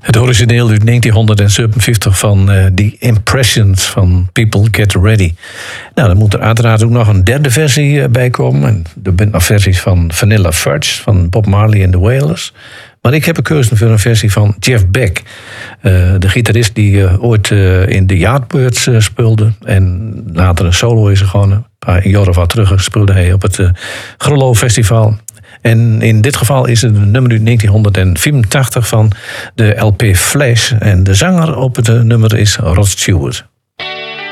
Het origineel uit 1957 van The Impressions van People Get Ready. Nou, dan moet er uiteraard ook nog een derde versie bij komen. En er zijn nog versies van Vanilla Fudge, van Bob Marley en The Wailers. Maar ik heb gekozen voor een versie van Jeff Beck. De gitarist die ooit in de Yardbirds speelde. En later een solo is gegaan. Een paar jaar of wat terug speelde hij op het Grollo Festival. En in dit geval is het een nummer uit 1984 van de LP Flash. En de zanger op het nummer is Rod Stewart.